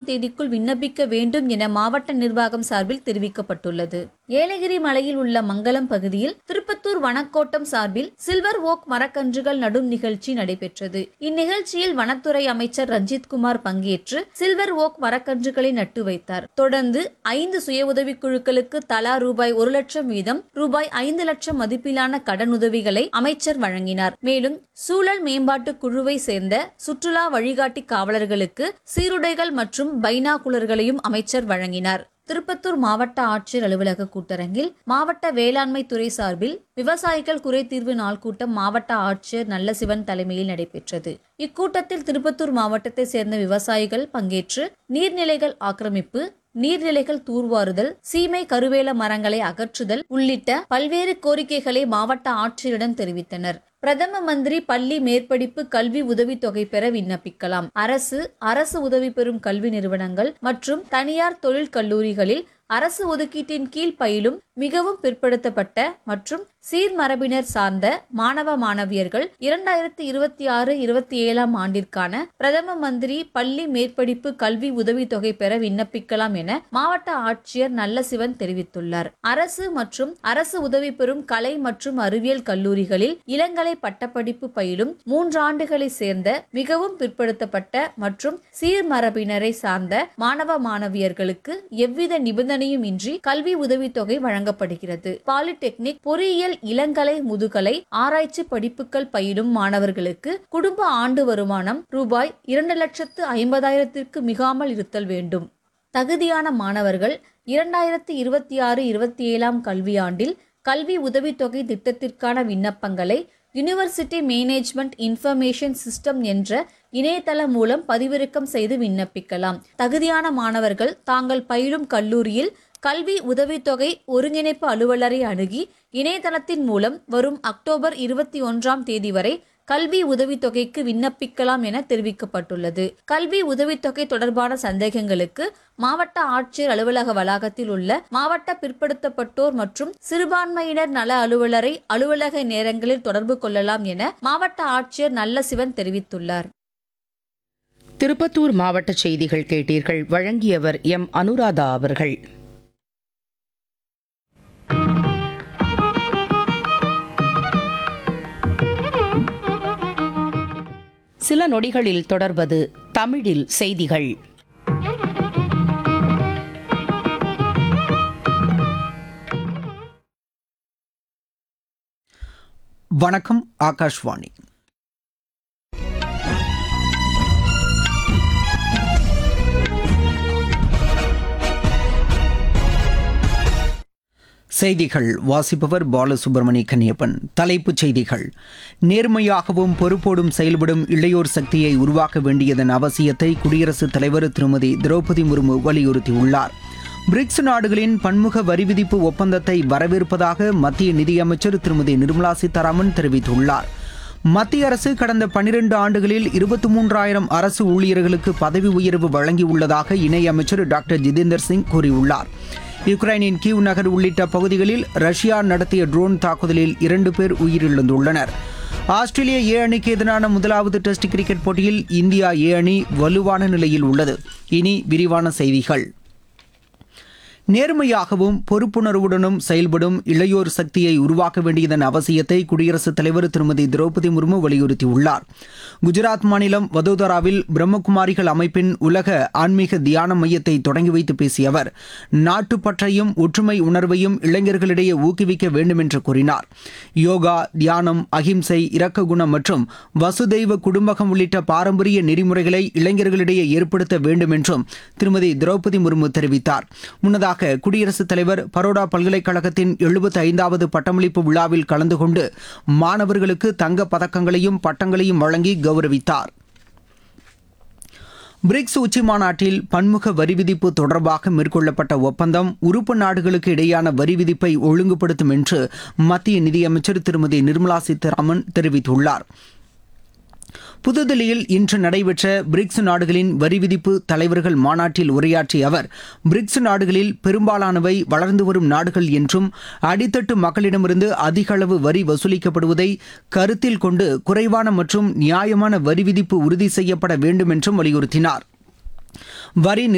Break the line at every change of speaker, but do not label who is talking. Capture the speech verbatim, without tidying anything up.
தேதிக்குள் விண்ணப்பிக்க வேண்டும் என மாவட்ட நிர்வாகம் சார்பில் தெரிவிக்கப்பட்டுள்ளது. ஏலகிரி மலையில் உள்ள மங்கலம் பகுதியில் திருப்பத்தூர் வனக்கோட்டம் சார்பில் சில்வர் ஓக் மரக்கன்றுகள் நடும் நிகழ்ச்சி நடைபெற்றது. இந்நிகழ்ச்சியில் வனத்துறை அமைச்சர் ரஞ்சித்குமார் பங்கேற்று சில்வர் ஓக் மரக்கன்றுகளை நட்டு வைத்தார். தொடர்ந்து ஐந்து சுய உதவிக் குழுக்களுக்கு தலா ரூபாய் ஒரு லட்சம் வீதம் ரூபாய் ஐந்து லட்சம் மதிப்பிலான கடனுதவிகளை அமைச்சர் வழங்கினார். மேலும் சூழல் மேம்பாட்டு குழுவை சேர்ந்த சுற்றுலா வழிகாட்டி காவலர்களுக்கு சீருடைகள் மற்றும் பைனாகுலர்களையும் அமைச்சர் வழங்கினார். திருப்பத்தூர் மாவட்ட ஆட்சியர் அலுவலக கூட்டரங்கில் மாவட்ட வேளாண்மை துறை சார்பில் விவசாயிகள் குறைதீர்வு நாள் கூட்டம் மாவட்ட ஆட்சியர் நல்லசிவன் தலைமையில் நடைபெற்றது. இக்கூட்டத்தில் திருப்பத்தூர் மாவட்டத்தை சேர்ந்த விவசாயிகள் பங்கேற்று நீர்நிலைகள் ஆக்கிரமிப்பு, நீர்நிலைகள் தூர்வாறுதல், சீமை கருவேல மரங்களை அகற்றுதல் உள்ளிட்ட பல்வேறு கோரிக்கைகளை மாவட்ட ஆட்சியரிடம் தெரிவித்தனர். பிரதம மந்திரி பள்ளி மேற்படிப்பு கல்வி உதவித்தொகை பெற விண்ணப்பிக்கலாம். அரசு, அரசு உதவி பெறும் கல்வி நிறுவனங்கள் மற்றும் தனியார் தொழில் கல்லூரிகளில் அரசு ஒதுக்கீட்டின் கீழ் பயிலும் மிகவும் பிற்படுத்தப்பட்ட மற்றும் சீர்மரபினர் சார்ந்த மாணவ மாணவியர்கள் இரண்டாயிரத்தி இருபத்தி ஆறு இருபத்தி ஏழாம் ஆண்டிற்கான பிரதம மந்திரி பள்ளி மேற்படிப்பு கல்வி உதவித்தொகை பெற விண்ணப்பிக்கலாம் என மாவட்ட ஆட்சியர் நல்லசிவன் தெரிவித்துள்ளார். அரசு மற்றும் அரசு உதவி பெறும் கலை மற்றும் அறிவியல் கல்லூரிகளில் இளங்கலை பட்டப்படிப்பு பயிலும் மூன்றாண்டுகளை சேர்ந்த மிகவும் பிற்படுத்தப்பட்ட மற்றும் சீர்மரபினரை சார்ந்த மாணவ மாணவியர்களுக்கு எவ்வித நிபந்தனையும் இன்றி கல்வி உதவித்தொகை வழங்கப்படுகிறது. பாலிடெக்னிக், பொறியியல், இளங்கலை, முதுகலை, ஆராய்ச்சி படிப்புகள் பயிலும் மாணவர்களுக்கு குடும்ப ஆண்டு வருமானம் ரூபாய் இரண்டு லட்சத்து ஐம்பதாயிரத்திற்கு மிகாமல் இருத்தல் வேண்டும். தகுதியான மாணவர்கள் இரண்டாயிரத்தி இருபத்தி ஆறு இருபத்தி ஏழாம் கல்வியாண்டில் கல்வி உதவித்தொகை திட்டத்திற்கான விண்ணப்பங்களை யூனிவர்சிட்டி மேனேஜ்மெண்ட் இன்ஃபர்மேஷன் சிஸ்டம் என்ற இணையதளம் மூலம் பதிவிறக்கம் செய்து விண்ணப்பிக்கலாம். தகுதியான மாணவர்கள் தாங்கள் பயிலும் கல்லூரியில் கல்வி உதவித்தொகை ஒருங்கிணைப்பு அலுவலரை அணுகி இணையதளத்தின் மூலம் வரும் அக்டோபர் இருபத்தி ஒன்றாம் தேதி வரை கல்வி உதவித்தொகைக்கு விண்ணப்பிக்கலாம் என தெரிவிக்கப்பட்டுள்ளது. கல்வி உதவித்தொகை தொடர்பான சந்தேகங்களுக்கு மாவட்ட ஆட்சியர் அலுவலக வளாகத்தில் உள்ள மாவட்ட பிற்படுத்தப்பட்டோர் மற்றும் சிறுபான்மையினர் நல அலுவலரை அலுவலக நேரங்களில் தொடர்பு கொள்ளலாம் என மாவட்ட ஆட்சியர் நல்லசிவன் தெரிவித்துள்ளார்.
திருப்பத்தூர் மாவட்ட செய்திகள் கேட்டீர்கள். வழங்கியவர் எம் அனுராதா அவர்கள். சில நொடிகளில் தொடர்வது தமிழில் செய்திகள்.
வணக்கம். ஆகாஷ்வாணி. செய்திகள் வாசிப்பவர் பாலசுப்ரமணி கன்னியப்பன். தலைப்புச் செய்திகள். நேர்மையாகவும் பொறுப்போடும் செயல்படும் இளையோர் சக்தியை உருவாக்க வேண்டியதன் அவசியத்தை குடியரசுத் தலைவர் திருமதி திரௌபதி முர்மு வலியுறுத்தியுள்ளார். பிரிக்ஸ் நாடுகளின் பன்முக வரி விதிப்பு ஒப்பந்தத்தை வரவேற்பதாக மத்திய நிதியமைச்சர் திருமதி நிர்மலா சீதாராமன் தெரிவித்துள்ளார். மத்திய அரசு கடந்த பனிரெண்டு ஆண்டுகளில் இருபத்தி மூன்றாயிரம் அரசு ஊழியர்களுக்கு பதவி உயர்வு வழங்கியுள்ளதாக இணையமைச்சர் டாக்டர் ஜிதேந்தர் சிங் கூறியுள்ளார். யுக்ரைனின் கீவ் நகர் உள்ளிட்ட பகுதிகளில் ரஷ்யா நடத்திய ட்ரோன் தாக்குதலில் இரண்டு பேர் உயிரிழந்துள்ளனர். ஆஸ்திரேலிய ஏ அணிக்கு எதிரான முதலாவது டெஸ்ட் கிரிக்கெட் போட்டியில் இந்தியா ஏ அணி வலுவான நிலையில் உள்ளது. இனி விரிவான செய்திகள். நேர்மையாகவும் பொறுப்புணர்வுடனும் செயல்படும் இளையோர் சக்தியை உருவாக்க வேண்டியதன் அவசியத்தை குடியரசுத் தலைவர் திருமதி திரௌபதி முர்மு வலியுறுத்தியுள்ளார். குஜராத் மாநிலம் வதோதராவில் பிரம்மகுமாரிகள் அமைப்பின் உலக ஆன்மீக தியான மையத்தை தொடங்கி வைத்து பேசிய அவர் நாட்டுப்பற்றையும் ஒற்றுமை உணர்வையும் இளைஞர்களிடையே ஊக்குவிக்க வேண்டும் என்று கூறினார். யோகா, தியானம், அகிம்சை, இரக்க குணம் மற்றும் வசுதெய்வ குடும்பகம் உள்ளிட்ட பாரம்பரிய நெறிமுறைகளை இளைஞர்களிடையே ஏற்படுத்த வேண்டும் என்றும் திருமதி திரௌபதி முர்மு தெரிவித்தார். முன்னதாக குடியரசுத் தலைவர் பரோடா பல்கலைக்கழகத்தின் எழுபத்தி ஐந்தாவது பட்டமளிப்பு விழாவில் கலந்து கொண்டு மாணவர்களுக்கு தங்கப் பதக்கங்களையும் பட்டங்களையும் வழங்கி கௌரவித்தார். பிரிக்ஸ் உச்சி மாநாட்டில் பன்முக வரி விதிப்பு தொடர்பாக மேற்கொள்ளப்பட்ட ஒப்பந்தம் உறுப்பு நாடுகளுக்கு இடையேயான வரி விதிப்பை ஒழுங்குபடுத்தும் என்று மத்திய நிதியமைச்சர் திருமதி நிர்மலா சீதாராமன் தெரிவித்துள்ளார். புதுதில்லியில் இன்று நடைபெற்ற பிரிக்ஸ் நாடுகளின் வரி விதிப்பு தலைவர்கள் மாநாட்டில் உரையாற்றிய அவர் பிரிக்ஸ் நாடுகளில் பெரும்பாலானவை வளர்ந்து வரும் நாடுகள் என்றும் அடித்தட்டு மக்களிடமிருந்து அதிக அளவு வரி வசூலிக்கப்படுவதை கருத்தில் கொண்டு குறைவான மற்றும் நியாயமான வரி விதிப்பு உறுதி செய்யப்பட வேண்டும் என்றும் வலியுறுத்தினார். வரி